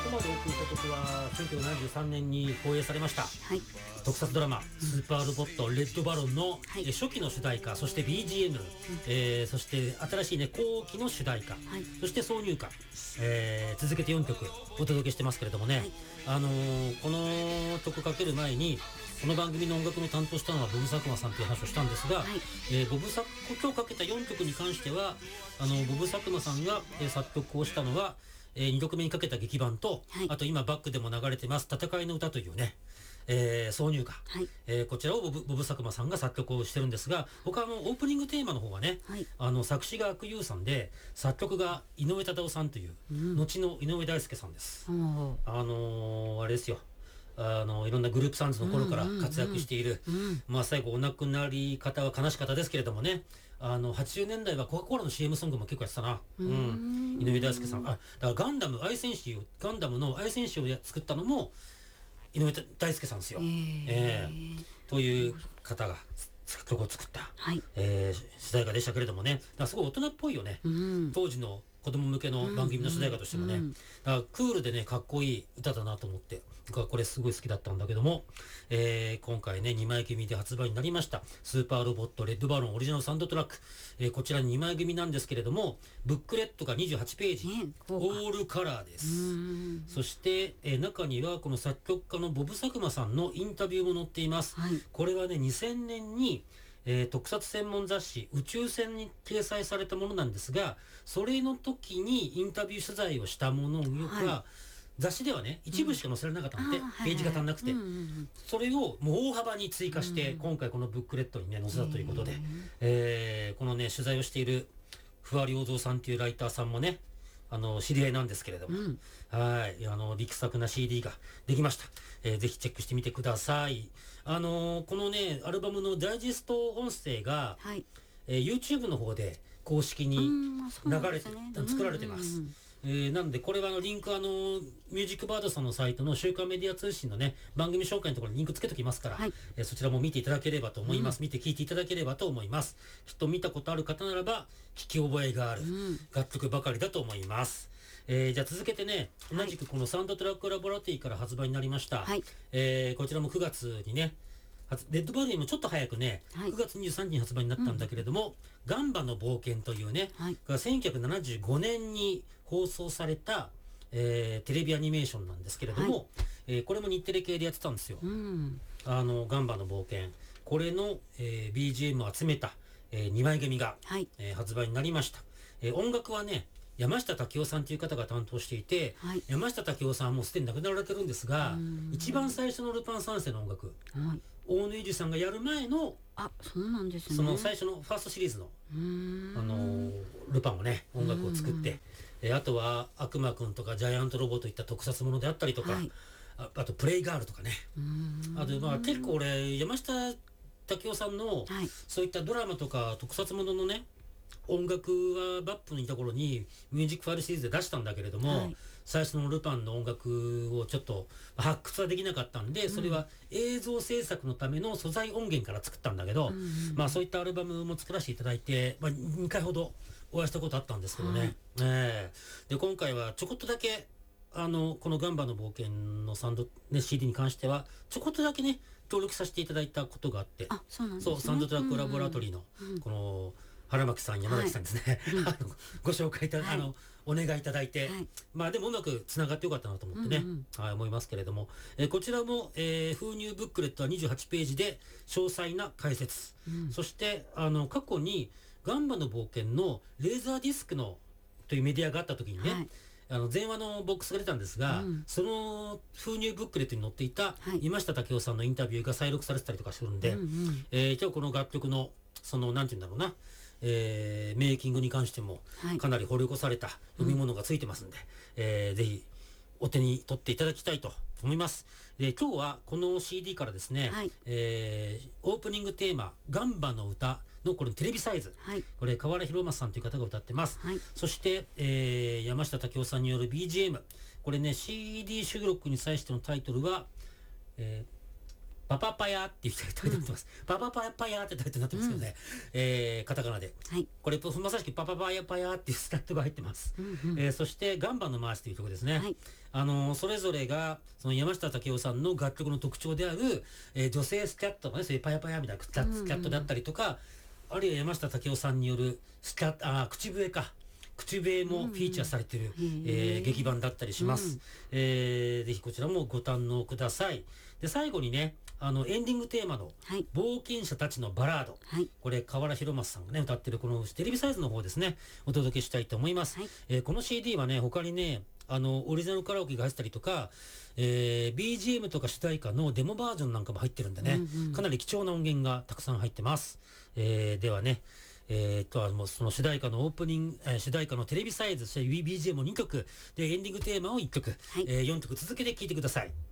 こまでお送りした曲は1973年に放映されました、 はい、 特撮ドラマ、スーパーロボットレッドバロンの、 はい、 初期の主題歌、そして BGM、そして新しいね後期の主題歌、 はい、 そして挿入歌、続けて4曲お届けしてますけれどもね、はい、この曲かける前にこの番組の音楽の担当したのはボブ佐久間さんという話をしたんですが、はい、今日かけた4曲に関してはボブ佐久間さんが、作曲をしたのは2曲目にかけた劇版と、はい、あと今バックでも流れてます戦いの歌というね、挿入歌、はい、こちらをボブ佐久間さんが作曲をしてるんですが、他オープニングテーマの方はね、はい、作詞が阿久悠さんで作曲が井上忠雄さんという、後の井上大輔さんです、あれですよ、いろんなグループサウンズの頃から活躍している、まあ最後お亡くなり方は悲しかったですけれどもね、80年代はコカ・コーラの CM ソングも結構やってたな、井上大輔さん、だからガンダムの愛戦士を作ったのも井上大輔さんですよ、という方が曲を作った、はい、主題歌でしたけれどもね、だからすごい大人っぽいよね、当時の子供向けの番組の主題歌としてもね、だからクールでねかっこいい歌だなと思ってこれすごい好きだったんだけども、今回ね2枚組で発売になりましたスーパーロボットレッドバロンオリジナルサウンドトラック、こちら2枚組なんですけれどもブックレットが28ページ、オールカラーです。そして、中にはこの作曲家のボブ佐久間さんのインタビューも載っています、はい、これはね2000年に特撮専門雑誌宇宙船に掲載されたものなんですが、それの時にインタビュー取材をしたものが、はい、雑誌ではね一部しか載せられなかったので、ページが足んなくて、それをもう大幅に追加して、今回このブックレットにね載せたということで、このね取材をしているふわりおぞうさんというライターさんもね知り合いなんですけれども、はい、力作な CD ができました。ぜひチェックしてみてください。このね、アルバムのダイジェスト音声が、はい、YouTube の方で公式に流れて、作られてます。なので、これはリンクミュージックバードさんのサイトの週刊メディア通信のね、番組紹介のところにリンクつけときますから、はい、そちらも見ていただければと思います。見て聞いていただければと思います。きっと見たことある方ならば、聞き覚えがある楽曲ばかりだと思います。じゃあ続けてね、同じくこのサウンドトラックラボラトリーから発売になりました。はい、こちらも9月にね、レッドバルーンもちょっと早くね、はい、9月23日に発売になったんだけれども、ガンバの冒険というね、はい、1975年に放送された、テレビアニメーションなんですけれども、はい、これも日テレ系でやってたんですよ。ガンバの冒険。これの、BGM を集めた、2枚組が、はい、発売になりました。音楽はね、山下武夫さんという方が担当していて、はい、山下武夫さんはもうすでに亡くなられてるんですが、一番最初のルパン三世の音楽、はい、大野裕二さんがやる前の、 そうなんですね、 その最初のファーストシリーズの、ルパンをね、音楽を作って、あとは悪魔くんとかジャイアントロボといった特撮ものであったりとか、はい、あとプレイガールとかね、あと結構俺、山下武夫さんの、はい、そういったドラマとか特撮もののね、音楽はバップにいた頃にミュージックファイルシリーズで出したんだけれども、はい、最初のルパンの音楽をちょっと発掘はできなかったんで、それは映像制作のための素材音源から作ったんだけど、そういったアルバムも作らせていただいて、2回ほどお会いしたことあったんですけどね、で今回はちょこっとだけこのガンバの冒険のサウンド、ね、CD に関してはちょこっとだけね登録させていただいたことがあって、 そうなんですね、 サウンドトラックラボラトリーのこの原巻さん、山崎さんですね、はい、ご紹介お願いいただいて、はい、でもうまくつながってよかったなと思ってね、思いますけれども、こちらも、封入ブックレットは28ページで詳細な解説、そして過去にガンバの冒険のレーザーディスクのというメディアがあった時にね、はい、前話のボックスが出たんですが、その封入ブックレットに載っていた山下武夫さんのインタビューが再録されてたりとかするんで、今日この楽曲のなんていうんだろうな、メイキングに関してもかなり掘り起こされた読み物がついてますんで、ぜひお手に取っていただきたいと思います。で今日はこの CD からですね、はい、オープニングテーマガンバの歌のこれテレビサイズ、はい、これ河原弘正さんという方が歌ってます、はい、そして、山下武夫さんによる BGM、 これね CD 収録に際してのタイトルは、 パパパヤっていうタイトルになってます。パパパヤパヤってタイトルになってますけどね。カタカナで。 はい。 これ、まさしくパパパヤパヤっていうスタットが入ってます。そして、ガンバのマーチという曲ですね。それぞれが、その山下武夫さんの楽曲の特徴である、女性スキャットのね、そういうパヤパヤみたいなスキャットだったりとか、あるいは山下武夫さんによる口笛か。口笛もフィーチャーされている、劇版だったりします。ぜひこちらもご堪能ください。で、最後にね、エンディングテーマの、冒険者たちのバラード。これ、河原博正さんがね、歌ってるこのテレビサイズの方ですね、お届けしたいと思います。この CD はね、他にね、オリジナルカラオケが入ってたりとか、BGM とか主題歌のデモバージョンなんかも入ってるんでね、かなり貴重な音源がたくさん入ってます。ではね、もうその主題歌の主題歌のテレビサイズ、BGM を2曲、で、エンディングテーマを1曲、4曲続けて聴いてください。